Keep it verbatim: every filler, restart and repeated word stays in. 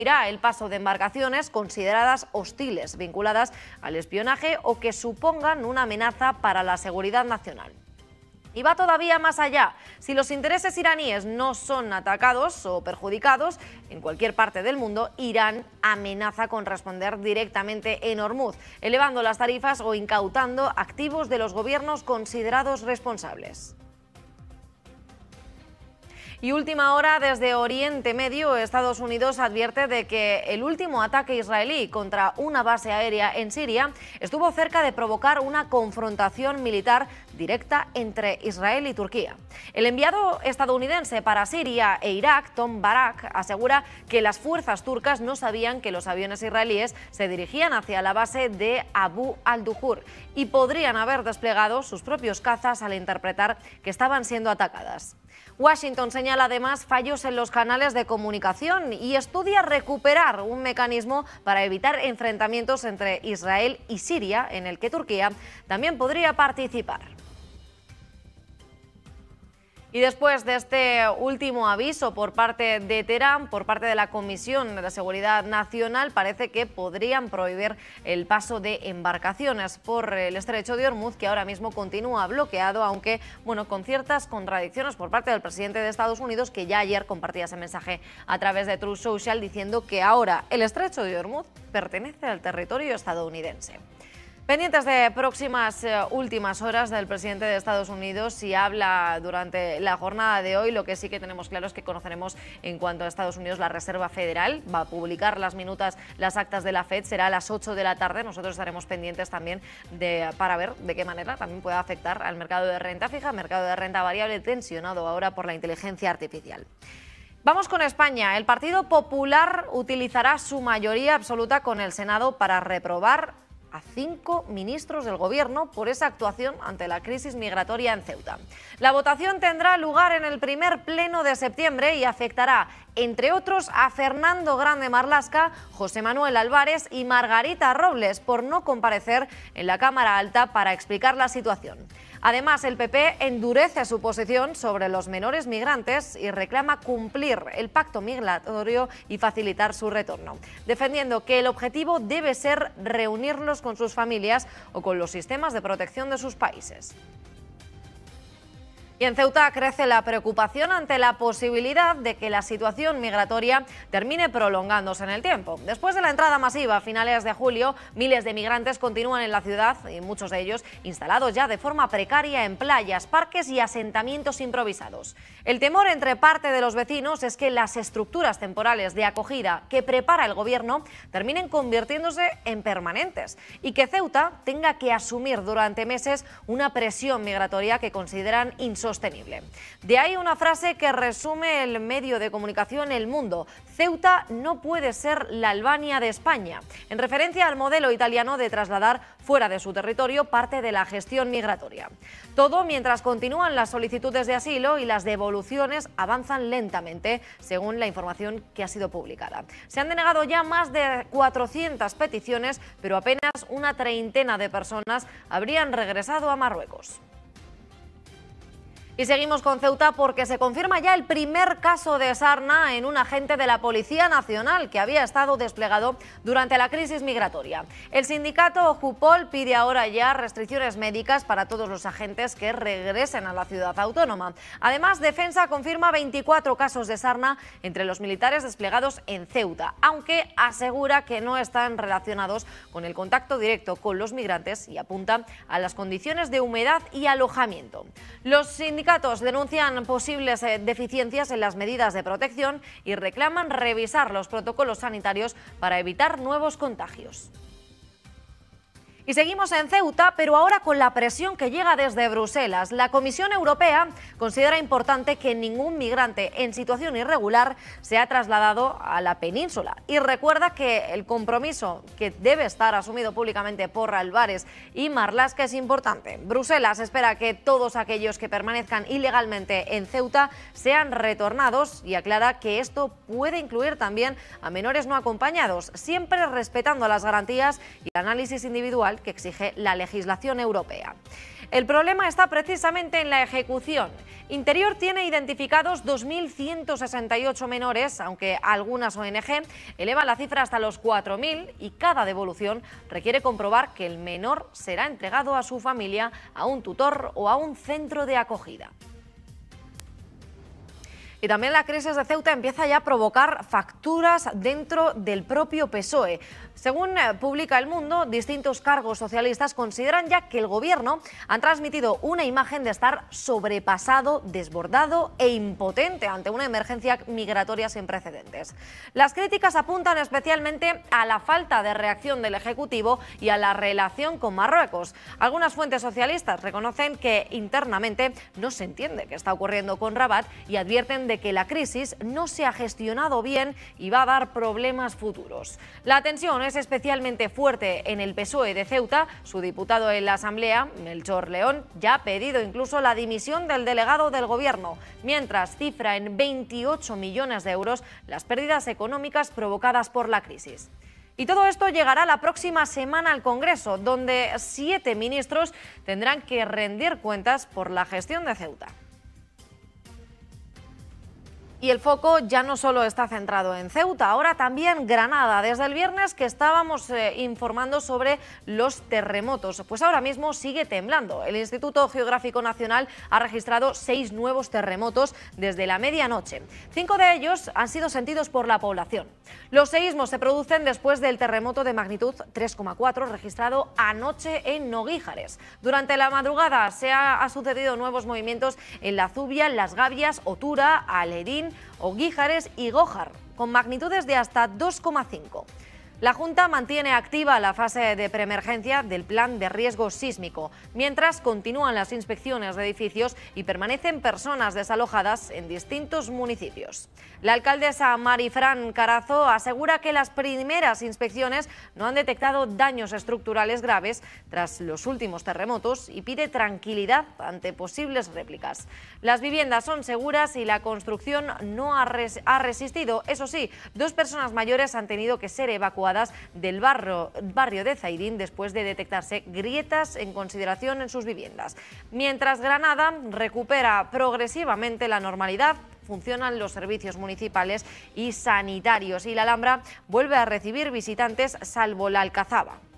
el paso de embarcaciones consideradas hostiles, vinculadas al espionaje o que supongan una amenaza para la seguridad nacional. Y va todavía más allá. Si los intereses iraníes no son atacados o perjudicados en cualquier parte del mundo, Irán amenaza con responder directamente en Hormuz, elevando las tarifas o incautando activos de los gobiernos considerados responsables. Y última hora, desde Oriente Medio, Estados Unidos advierte de que el último ataque israelí contra una base aérea en Siria estuvo cerca de provocar una confrontación militar directa entre Israel y Turquía. El enviado estadounidense para Siria e Irak, Tom Barak, asegura que las fuerzas turcas no sabían que los aviones israelíes se dirigían hacia la base de Abu al-Duhur y podrían haber desplegado sus propios cazas al interpretar que estaban siendo atacadas. Washington señala además fallos en los canales de comunicación y estudia recuperar un mecanismo para evitar enfrentamientos entre Israel y Siria, en el que Turquía también podría participar. Y después de este último aviso por parte de Teherán, por parte de la Comisión de Seguridad Nacional, parece que podrían prohibir el paso de embarcaciones por el estrecho de Hormuz, que ahora mismo continúa bloqueado, aunque bueno, con ciertas contradicciones por parte del presidente de Estados Unidos, que ya ayer compartía ese mensaje a través de Truth Social, diciendo que ahora el estrecho de Hormuz pertenece al territorio estadounidense. Pendientes de próximas eh, últimas horas del presidente de Estados Unidos, si habla durante la jornada de hoy. Lo que sí que tenemos claro es que conoceremos en cuanto a Estados Unidos la Reserva Federal. Va a publicar las minutas, las actas de la Fed, será a las ocho de la tarde. Nosotros estaremos pendientes también de, para ver de qué manera también puede afectar al mercado de renta fija, mercado de renta variable tensionado ahora por la inteligencia artificial. Vamos con España. El Partido Popular utilizará su mayoría absoluta con el Senado para reprobar a cinco ministros del Gobierno por esa actuación ante la crisis migratoria en Ceuta. La votación tendrá lugar en el primer pleno de septiembre y afectará, entre otros, a Fernando Grande Marlaska, José Manuel Álvarez y Margarita Robles por no comparecer en la Cámara Alta para explicar la situación. Además, el P P endurece su posición sobre los menores migrantes y reclama cumplir el pacto migratorio y facilitar su retorno, defendiendo que el objetivo debe ser reunirlos con sus familias o con los sistemas de protección de sus países. Y en Ceuta crece la preocupación ante la posibilidad de que la situación migratoria termine prolongándose en el tiempo. Después de la entrada masiva a finales de julio, miles de migrantes continúan en la ciudad y muchos de ellos instalados ya de forma precaria en playas, parques y asentamientos improvisados. El temor entre parte de los vecinos es que las estructuras temporales de acogida que prepara el gobierno terminen convirtiéndose en permanentes y que Ceuta tenga que asumir durante meses una presión migratoria que consideran insostenible. Sostenible. De ahí una frase que resume el medio de comunicación El Mundo: Ceuta no puede ser la Albania de España, en referencia al modelo italiano de trasladar fuera de su territorio parte de la gestión migratoria. Todo mientras continúan las solicitudes de asilo y las devoluciones avanzan lentamente, según la información que ha sido publicada. Se han denegado ya más de cuatrocientas peticiones, pero apenas una treintena de personas habrían regresado a Marruecos. Y seguimos con Ceuta porque se confirma ya el primer caso de sarna en un agente de la Policía Nacional que había estado desplegado durante la crisis migratoria. El sindicato Jupol pide ahora ya restricciones médicas para todos los agentes que regresen a la ciudad autónoma. Además, Defensa confirma veinticuatro casos de sarna entre los militares desplegados en Ceuta, aunque asegura que no están relacionados con el contacto directo con los migrantes y apunta a las condiciones de humedad y alojamiento. Los sindicatos denuncian posibles deficiencias en las medidas de protección y reclaman revisar los protocolos sanitarios para evitar nuevos contagios. Y seguimos en Ceuta, pero ahora con la presión que llega desde Bruselas. La Comisión Europea considera importante que ningún migrante en situación irregular sea trasladado a la península y recuerda que el compromiso que debe estar asumido públicamente por Álvarez y Marlaska es importante. Bruselas espera que todos aquellos que permanezcan ilegalmente en Ceuta sean retornados y aclara que esto puede incluir también a menores no acompañados, siempre respetando las garantías y el análisis individual que exige la legislación europea. El problema está precisamente en la ejecución. Interior tiene identificados dos mil ciento sesenta y ocho menores, aunque algunas O N G elevan la cifra hasta los cuatro mil y cada devolución requiere comprobar que el menor será entregado a su familia, a un tutor o a un centro de acogida. Y también la crisis de Ceuta empieza ya a provocar facturas dentro del propio P S O E. Según publica El Mundo, distintos cargos socialistas consideran ya que el gobierno ha transmitido una imagen de estar sobrepasado, desbordado e impotente ante una emergencia migratoria sin precedentes. Las críticas apuntan especialmente a la falta de reacción del Ejecutivo y a la relación con Marruecos. Algunas fuentes socialistas reconocen que internamente no se entiende qué está ocurriendo con Rabat y advierten de que la crisis no se ha gestionado bien y va a dar problemas futuros. La tensión es especialmente fuerte en el P S O E de Ceuta. Su diputado en la Asamblea, Melchor León, ya ha pedido incluso la dimisión del delegado del gobierno, mientras cifra en veintiocho millones de euros las pérdidas económicas provocadas por la crisis. Y todo esto llegará la próxima semana al Congreso, donde siete ministros tendrán que rendir cuentas por la gestión de Ceuta. Y el foco ya no solo está centrado en Ceuta, ahora también Granada. Desde el viernes que estábamos eh, informando sobre los terremotos, pues ahora mismo sigue temblando. El Instituto Geográfico Nacional ha registrado seis nuevos terremotos desde la medianoche. Cinco de ellos han sido sentidos por la población. Los seísmos se producen después del terremoto de magnitud tres coma cuatro registrado anoche en Noguíjares. Durante la madrugada se ha, ha sucedido nuevos movimientos en La Zubia, Las Gavias, Otura, Alerín, Oguíjares y Gójar, con magnitudes de hasta dos coma cinco. La Junta mantiene activa la fase de preemergencia del plan de riesgo sísmico, mientras continúan las inspecciones de edificios y permanecen personas desalojadas en distintos municipios. La alcaldesa Marifran Carazo asegura que las primeras inspecciones no han detectado daños estructurales graves tras los últimos terremotos y pide tranquilidad ante posibles réplicas. Las viviendas son seguras y la construcción no ha, res ha resistido. Eso sí, dos personas mayores han tenido que ser evacuadas del barrio, barrio de Zaidín después de detectarse grietas en consideración en sus viviendas. Mientras Granada recupera progresivamente la normalidad, funcionan los servicios municipales y sanitarios y la Alhambra vuelve a recibir visitantes salvo la Alcazaba.